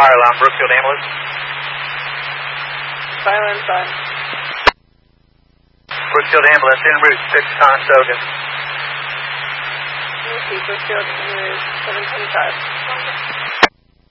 Fire alarm, Brookfield ambulance. Silence on. Brookfield ambulance en route, 6 Conestoga. Brookfield en route, 725.